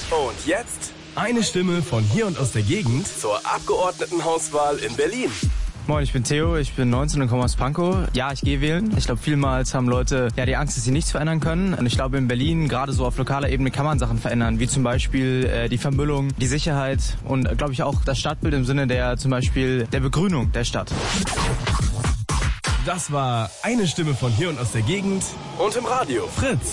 Und jetzt eine Stimme von hier und aus der Gegend zur Abgeordnetenhauswahl in Berlin. Moin, ich bin Theo, ich bin 19 und komme aus Pankow. Ja, ich gehe wählen. Ich glaube, vielmals haben Leute die Angst, dass sie nichts verändern können. Und ich glaube, in Berlin, gerade so auf lokaler Ebene, kann man Sachen verändern, wie zum Beispiel die Vermüllung, die Sicherheit und, glaube ich, auch das Stadtbild im Sinne der zum Beispiel der Begrünung der Stadt. Das war eine Stimme von hier und aus der Gegend und im Radio. Fritz.